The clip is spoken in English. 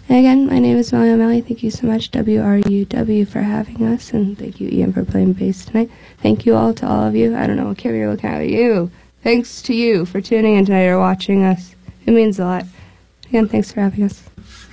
And again, my name is Molly O'Malley. Thank you so much, WRUW, for having us, and thank you, Ian, for playing bass tonight. Thank you all to all of you. I don't know what camera you're looking at, you. Thanks to you for tuning in tonight or watching us. It means a lot. Again, thanks for having us.